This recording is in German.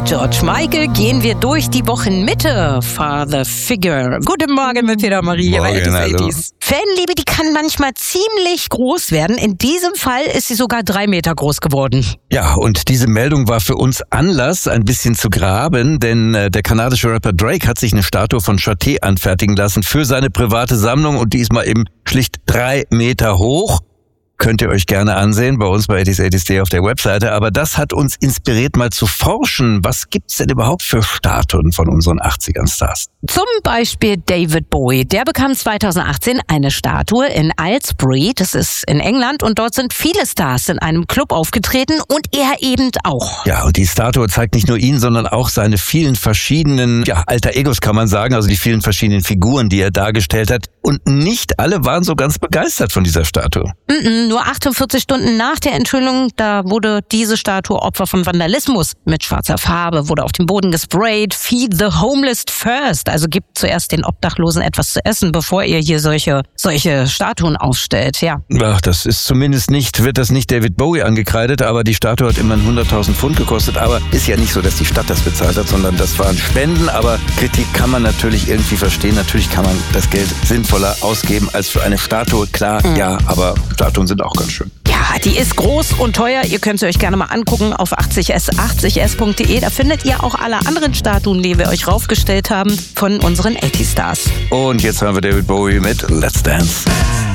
George Michael gehen wir durch die Wochenmitte. Father Figure. Guten Morgen mit Peter Marie. Morgen, hallo. Fanliebe, die kann manchmal ziemlich groß werden. In diesem Fall ist sie sogar 3 Meter groß geworden. Ja, und diese Meldung war für uns Anlass, ein bisschen zu graben, denn der kanadische Rapper Drake hat sich eine Statue von Chotet anfertigen lassen für seine private Sammlung und die ist mal eben schlicht 3 Meter hoch. Könnt ihr euch gerne ansehen, bei uns bei 80s auf der Webseite. Aber das hat uns inspiriert, mal zu forschen. Was gibt's denn überhaupt für Statuen von unseren 80er-Stars? Zum Beispiel David Bowie. Der bekam 2018 eine Statue in Aylesbury, das ist in England. Und dort sind viele Stars in einem Club aufgetreten und er eben auch. Ja, und die Statue zeigt nicht nur ihn, sondern auch seine vielen verschiedenen, alter Egos kann man sagen, also die vielen verschiedenen Figuren, die er dargestellt hat. Und nicht alle waren so ganz begeistert von dieser Statue. Nur 48 Stunden nach der Enthüllung, da wurde diese Statue Opfer von Vandalismus. Mit schwarzer Farbe wurde auf dem Boden gesprayt. Feed the homeless first. Also gibt zuerst den Obdachlosen etwas zu essen, bevor ihr hier solche Statuen aufstellt, ja. Ach, wird das nicht David Bowie angekreidet, aber die Statue hat immerhin 100.000 Pfund gekostet. Aber ist ja nicht so, dass die Stadt das bezahlt hat, sondern das waren Spenden. Aber Kritik kann man natürlich irgendwie verstehen. Natürlich kann man das Geld sinnvoller ausgeben als für eine Statue. Klar, ja, aber Statuen sind auch ganz schön. Ja, die ist groß und teuer. Ihr könnt sie euch gerne mal angucken auf 80s.de. Da findet ihr auch alle anderen Statuen, die wir euch raufgestellt haben von unseren 80 Stars. Und jetzt haben wir David Bowie mit Let's Dance.